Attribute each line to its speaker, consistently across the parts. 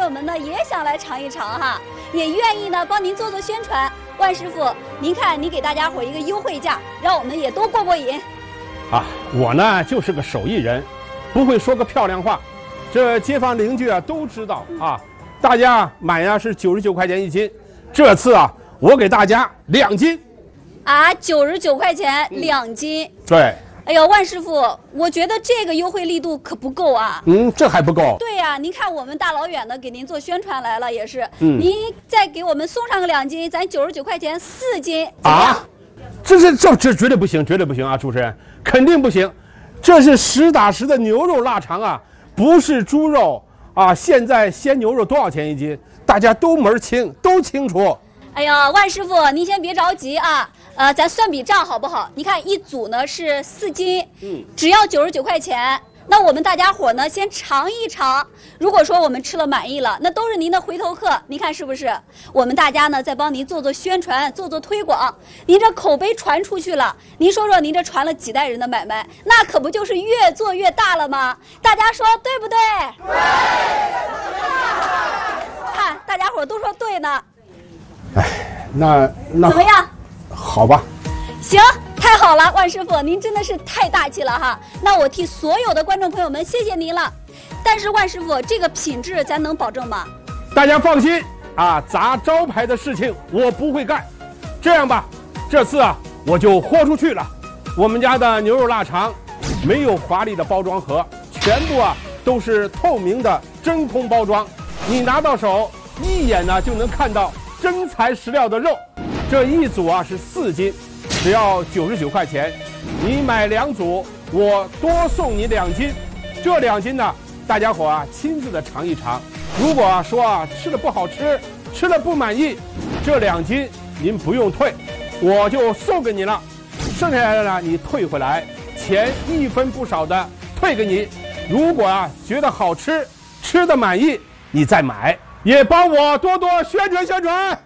Speaker 1: 友们呢也想来尝一尝哈，也愿意呢帮您做宣传。万师傅，您看您给大家伙一个优惠价，让我们也都过瘾。
Speaker 2: 啊，我呢就是个手艺人，不会说个漂亮话，这街坊邻居啊都知道啊。大家买呀是99块钱1斤，这次啊我给大家2斤。
Speaker 1: 啊，99块钱2斤。
Speaker 2: 对。
Speaker 1: 哎呦，万师傅，我觉得这个优惠力度可不够啊。
Speaker 2: 这还不够。
Speaker 1: 对呀，您看我们大老远的给您做宣传来了，也是。您再给我们送上个2斤，咱99块钱4斤。啊，
Speaker 2: 这绝对不行，绝对不行啊！主持人，肯定不行。这是实打实的牛肉腊肠啊，不是猪肉啊。现在鲜牛肉多少钱1斤？大家都门清，都清楚。
Speaker 1: 哎呀，万师傅，您先别着急啊，咱算笔账好不好？你看一组呢是4斤，只要99块钱。那我们大家伙呢先尝一尝，如果说我们吃了满意了，那都是您的回头客，您看是不是？我们大家呢再帮您做宣传，做推广，您这口碑传出去了，您说说您这传了几代人的买卖，那可不就是越做越大了吗？大家说对不对？对。看大家伙都说对呢。
Speaker 2: 哎，那
Speaker 1: 怎么样？
Speaker 2: 好吧。
Speaker 1: 行，太好了，万师傅，您真的是太大气了哈。那我替所有的观众朋友们谢谢您了。但是万师傅，这个品质咱能保证吗？
Speaker 2: 大家放心啊，砸招牌的事情我不会干。这样吧，这次啊我就豁出去了。我们家的牛肉腊肠没有华丽的包装盒，全部啊都是透明的真空包装，你拿到手一眼呢就能看到真材实料的肉。这一组啊是4斤，只要99块钱。你买2组，我多送你2斤。这2斤呢，大家伙啊亲自的尝一尝。如果说啊吃的不好吃，吃的不满意，这2斤您不用退，我就送给你了。剩下来的呢，你退回来，钱1分不少的退给你。如果啊觉得好吃，吃的满意，你再买，也帮我多多宣传宣传。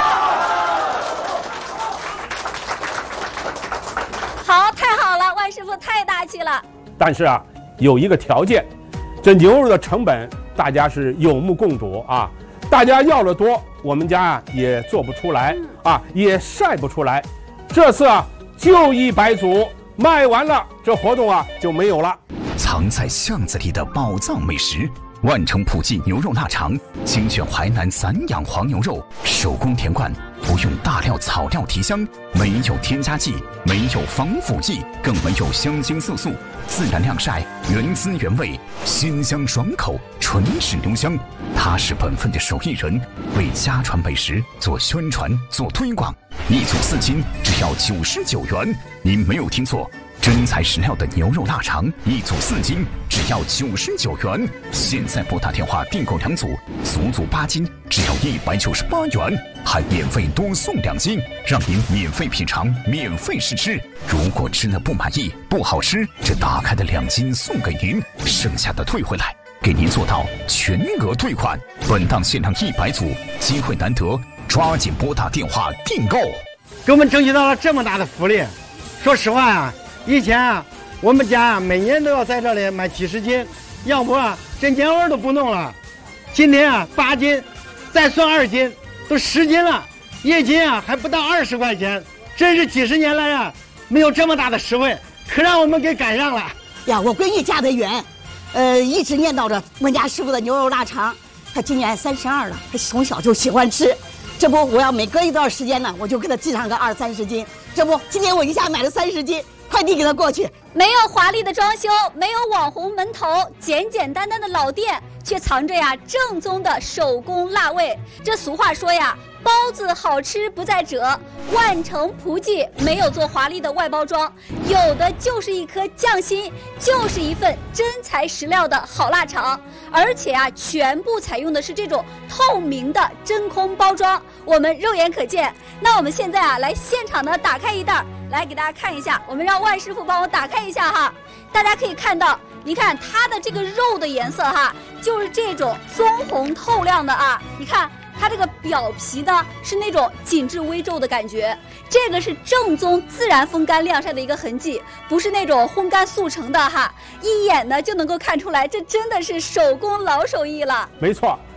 Speaker 1: 好，太好了，万师傅太大气了。
Speaker 2: 但是啊，有一个条件，这牛肉的成本大家是有目共睹啊。大家要的多，我们家啊也做不出来啊，也晒不出来。这次啊就100组，卖完了这活动啊就没有了。
Speaker 3: 藏在巷子里的宝藏美食。万城普记牛肉腊肠，精选淮南散养黄牛肉，手工填灌，不用大料草料提香，没有添加剂，没有防腐剂，更没有香精色素，自然晾晒，原汁原味，鲜香爽口，纯是牛香。踏实本分的手艺人，为家传美食做宣传、做推广。1组4斤，只要99元。您没有听错。真材实料的牛肉腊肠，1组4斤，只要99元。现在拨打电话订购2组，足足8斤，只要198元，还免费多送2斤，让您免费品尝，免费试吃。如果吃了不满意、不好吃，这打开的2斤送给您，剩下的退回来，给您做到全额退款。本档限量100组，机会难得，抓紧拨打电话订购。
Speaker 4: 给我们争取到了这么大的福利，说实话啊。以前啊，我们家啊每年都要在这里买几十斤，要不啊这年味都不弄了。今天啊8斤，再算2斤，都10斤了，1斤啊还不到20块钱，真是几10年来啊没有这么大的实惠，可让我们给赶上了
Speaker 5: 呀！我闺女嫁得远，一直念叨着我家师傅的牛肉腊肠，她今年32了，她从小就喜欢吃。这不，我要每隔一段时间呢，我就给她寄上个20、30斤。这不，今天我一下买了30斤。快递给他过去，
Speaker 1: 没有华丽的装修，没有网红门头，简简单单的老店，却藏着呀正宗的手工辣味。这俗话说呀，包子好吃不在褶，万城普记没有做华丽的外包装，有的就是一颗匠心，就是一份真材实料的好腊肠，而且啊，全部采用的是这种透明的真空包装，我们肉眼可见。那我们现在啊，来现场的打开一袋。来给大家看一下，我们让万师傅帮我打开一下哈，大家可以看到，你看它的这个肉的颜色哈，就是这种棕红透亮的啊，你看它这个表皮呢是那种紧致微皱的感觉，这个是正宗自然风干晾晒的一个痕迹，不是那种烘干速成的哈，一眼呢就能够看出来，这真的是手工老手艺了。
Speaker 2: 没错，